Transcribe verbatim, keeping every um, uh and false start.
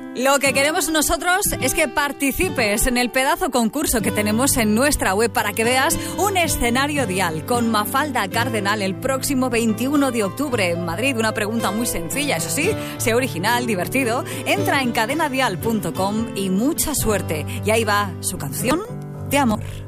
Lo que queremos nosotros es que participes en el pedazo concurso que tenemos en nuestra web para que veas un escenario dial con Mafalda Cardenal el próximo veintiuno de octubre en Madrid. Una pregunta muy sencilla, eso sí, sea original, divertido. Entra en cadena dial punto com y mucha suerte. Y ahí va su canción de amor.